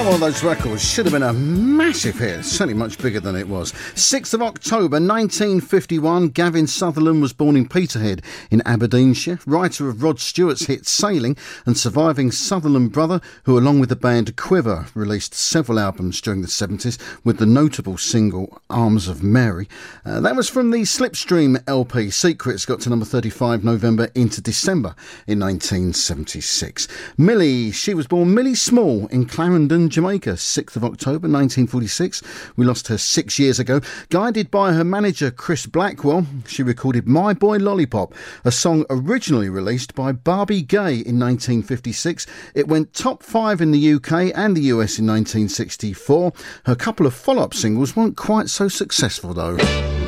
Another one of those records should have been a massive hit, certainly much bigger than it was. 6th of October 1951, Gavin Sutherland was born in Peterhead in Aberdeenshire, writer of Rod Stewart's hit Sailing and surviving Sutherland brother who, along with the band Quiver, released several albums during the 70s with the notable single Arms of Mary. That was from the Slipstream LP. Secrets got to number 35 November into December in 1976. Millie, she was born Millie Small in Clarendon, Jamaica, 6th of October 1946. We lost her 6 years ago. Guided by her manager Chris Blackwell, she recorded My Boy Lollipop, a song originally released by Barbie Gay in 1956. It went top 5 in the UK and the US in 1964. Her couple of follow-up singles weren't quite so successful though.